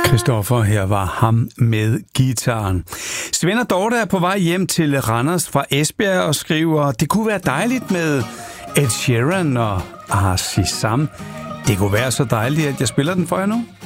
Christoffer, her var ham med gitaren. Svend og Dorte er på vej hjem til Randers fra Esbjerg og skriver, det kunne være dejligt med Ed Sheeran og Ahsisam. Det kunne være så dejligt, at jeg spiller den for jer nu.